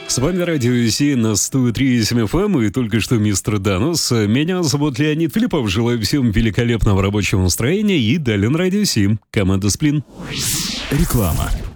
С вами Радио 7 на 103.7 FM и только что мистер Данус. Меня зовут Леонид Филиппов. Желаю всем великолепного рабочего настроения и далее на Радио 7. Команда Сплин. Реклама.